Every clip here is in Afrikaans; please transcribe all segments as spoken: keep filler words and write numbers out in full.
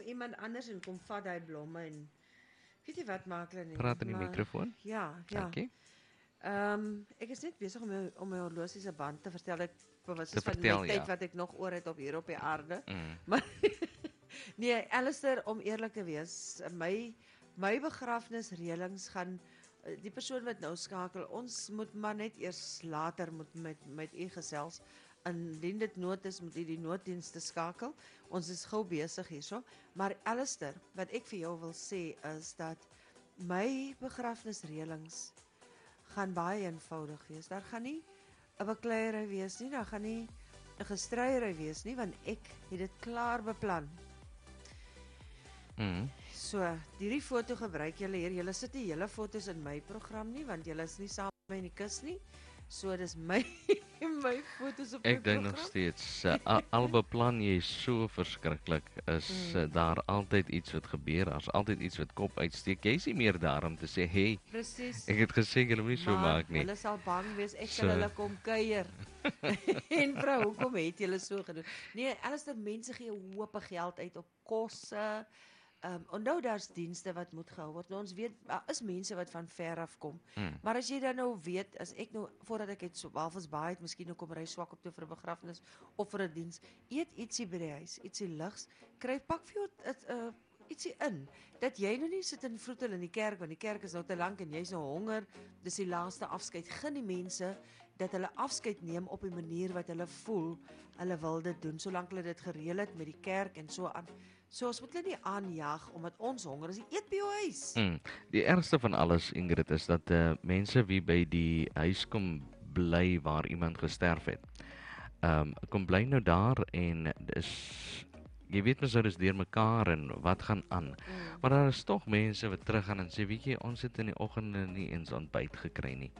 iemand anders en kom vat hy blomme en weet jy wat maak hulle nie? Praat in die maar, microfoon. Ja, ja. Dankie. Ehm um, ek is net besig om my, om my horlosiese band te vertel. Ek bewus Te is van vertel, my tyd ja. wat ek nog oor het op hier op die aarde. Mm. Maar nee, Alistair, om eerlik te wees, my my begrafnisreëlings gaan eh, die persoon wat nou skakel, ons moet maar net eers later moet met met u gesels. Indien dit nood is, moet u die nooddienste skakel. Ons is gou besig hierso. Maar Alistair, wat ek vir jou wil sê is dat my begrafnisreëlings gaan baie eenvoudig wees. Daar gaan nie 'n bekleierery wees nie, daar gaan nie 'n gestryery wees nie, want ek het dit klaar beplan. Mm. So, hierdie foto gebruik julle hier. Julle sit nie julle foto's in my program nie, want julle is nie saam met my in die kus nie. So, dis my my foto's op my Ek dink program. nog steeds, uh, al, al beplan jy so verskriklik, is uh, daar altyd iets wat gebeur, daar's altyd iets wat kop uitsteek. Jy is nie meer daar om te sê, hey, Presies. ek het gesê jy moet nie so Maar maak nie. hulle sal bang wees, ek So. sal hulle kom kuier. En vrou, hoekom het julle so gedoen? Nee, Alistair, mense gee 'n hoop geld uit op kosse. Um, onthou daar's dienste wat moet gehou word. Nou, ons weet, daar is mense wat van ver af kom. Mm. Maar as jy dan nou weet, as ek nou, voordat ek het so Walvis Baai het, miskien nou kom ry swak op toe vir 'n begrafnis of vir 'n diens, eet ietsie by die huis, ietsie ligs, kry pak vir jou 'n uh, ietsie in, dat jy nou nie sit en vroetel in die kerk, want die kerk is nou te lank en jy's nou honger, dis die laaste afskeid. Gun die mense dat hulle afskeid neem op die manier wat hulle voel, hulle wil dit doen, solank hulle dit gereël het met die kerk en so aan. So ons moet hulle nie aanjaag omdat ons honger is. Eet by jou huis. Mm. Die ergste van alles, Ingrid, is dat uh, mense wie by die huis kom bly waar iemand gesterf het, um, kom bly nou daar en dis, jy weet mens, dis deur mekaar en wat gaan aan. Mm. Maar daar is tog mense wat teruggaan en sê, weet jy, ons het in die oggende nie eens ontbyt gekry nie.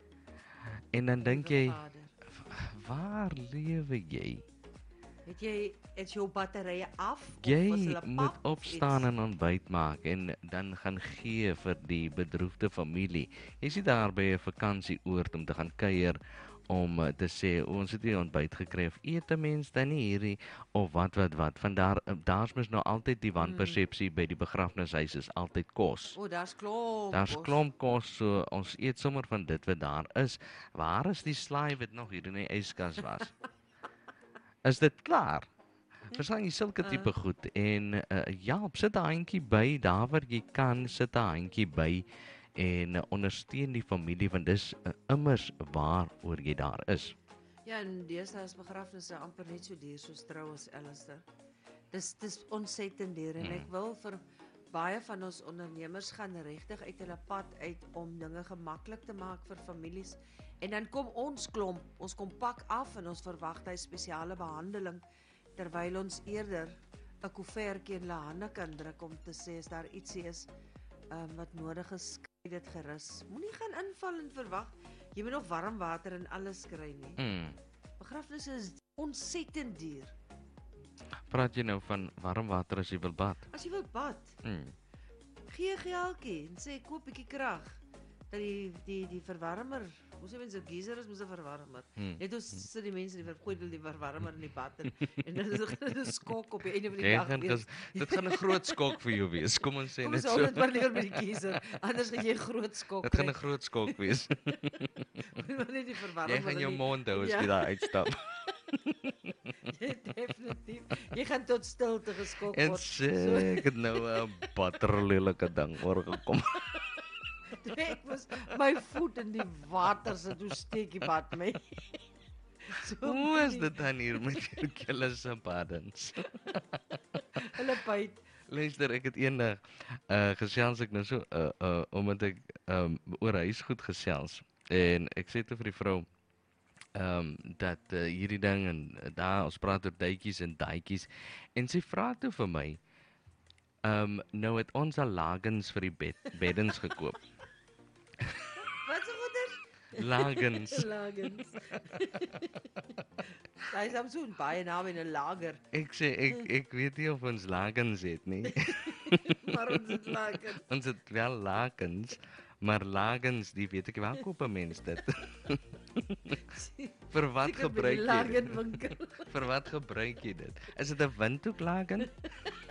En dan dink jy, Liewe Vader, waar lewe jy? weet jy, is jou batterye af? Of Jy is hulle moet pap of opstaan iets? en ontbyt maak en dan gaan gee vir die bedroefde familie. Jy is nie daar by 'n vakansieoord om te gaan kuier om uh, te sê ons het nie ontbyt gekry of eet 'n mens dan nie hierdie of wat wat wat. Van daar uh, daar's mos nou altyd die wanpersepsie by die begrafnishuis is altyd kos. O, daar's klomp. Daar's kos. klomp kos, so ons eet sommer van dit wat daar is. Waar is die slaai wat nog hier in die yskas was? Is dit klaar? Verstaan jy sulke tipe goed en uh, ja, sit 'n handjie by daar waar jy kan, sit 'n handjie by en uh, ondersteun die familie want dis uh, immers waaroor jy daar is. Ja, en deesdae is begrafnisse amper net so duur soos troues, Alistair. Dis dis ontsettend duur en ek wil vir baie van ons ondernemers gaan regtig uit hulle pad uit om dinge gemaklik te maak vir families. En dan kom ons klomp, ons kom pak af en ons verwag hy spesiale behandeling terwyl ons eerder 'n koevertjie in hulle hande kan druk om te sê as daar ietsie is um, wat nodig is, kry dit gerus. Moenie gaan inval en verwag jy moet nog warm water en alles kry nie. Mm. Begrafnisse is ontsettend duur. Praat jy nou van warm water as jy wil bad? As jy wil bad, Mm. gee 'n geldjie en sê koop 'n bietjie krag. Dat die die die verwarmer, hoe sê mense, geyser is mos 'n verwarmer. Hmm. Net ons sit die mense die vergooi hulle die verwarmer in die bad en, en dan is dit 'n skok op die einde van die Jy dag. gaan weer. dis, dit gaan 'n groot skok vir jou wees. Kom ons sê Kom net ons hou so. dit maar liewer by die geyser, anders gaan jy groot skok Dit gaan 'n kry. groot skok wees. Maar net die verwarmer. Jy gaan jou in die- mond hou as Ja. jy daar uitstap. Definitief. Jy gaan tot stilte geskok En word. sê ek het nou 'n batterlelike ding oorgekom. Toe ek was my voet in die water sit, hoe steek die bad my. So Hoe is dit dan hier met jou julle se baddens? hulle byt. Luister, ek het eendag uh gesels ek nou so uh uh omdat ek um oor huisgoed gesels en ek sê toe vir die vrou um dat uh, hierdie ding en uh, daar ons praat oor duitjies en daadjies en sy vra toe vir my um nou het ons al lakens vir die bed beddens gekoop. Wat se goeders? Lakens. Lagers. Hy is so baie naam in 'n lager, Ek sê ek ek weet nie of ons lakens het nie. maar ons het lager. Ons het wel lakens, maar lakens, die weet ek waar koop 'n mens dit? Vir wat gebruik jy dit? Lagerwinkel. Vir wat gebruik jy dit? Is dit 'n windhoeklaken?